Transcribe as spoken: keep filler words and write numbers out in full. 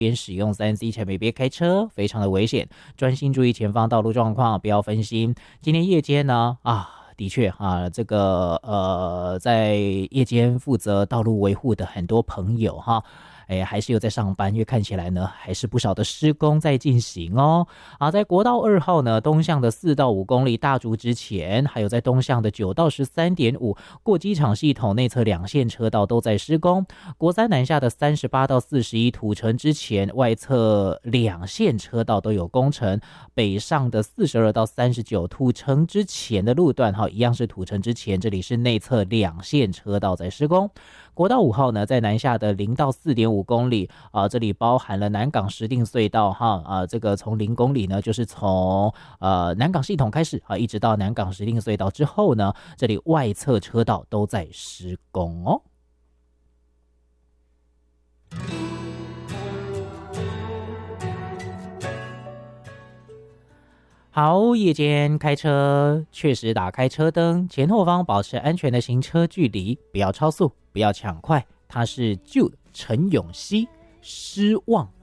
边使用 三 C 产品边开车，非常的危险，专心注意前方道路状况，不要分心。今天夜间呢，啊，的确啊，这个呃，在夜间负责道路维护的很多朋友哈。哎，还是有在上班，因为看起来呢，还是不少的施工在进行哦。啊，在国道二号呢，东向的四到五公里大竹之前，还有在东向的九到十三点五过机场系统内侧两线车道都在施工。国三南下的三十八到四十一土城之前，外侧两线车道都有工程。北上的四十二到三十九土城之前的路段，哈，一样是土城之前，这里是内侧两线车道在施工。国道五号呢，在南下的零到四点五公里啊、呃，这里包含了南港石碇隧道哈啊、呃，这个从零公里呢，就是从呃南港系统开始啊，一直到南港石碇隧道之后呢，这里外侧车道都在施工哦。好，夜间开车确实打开车灯，前后方保持安全的行车距离，不要超速，不要抢快。他是 Jude 陈永熙，失望